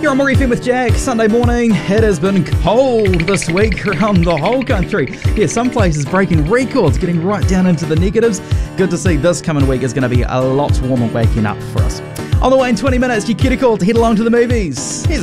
You're on More FM with Jack. Sunday morning. It has been cold this week around the whole country. Yeah, some places breaking records, getting right down into the negatives. Good to see this coming week is going to be a lot warmer waking up for us. On the way in 20 minutes, your Kita call to head along to the movies. Here's